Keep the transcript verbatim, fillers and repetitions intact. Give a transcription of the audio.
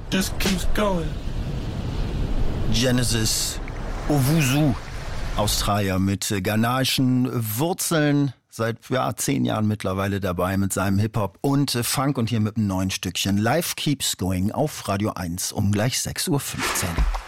just keeps going. Genesis Owusu, Australier mit ghanaischen Wurzeln, seit ja, zehn Jahren mittlerweile dabei mit seinem Hip-Hop und Funk und hier mit einem neuen Stückchen Life Keeps Going auf Radio eins um gleich sechs Uhr fünfzehn.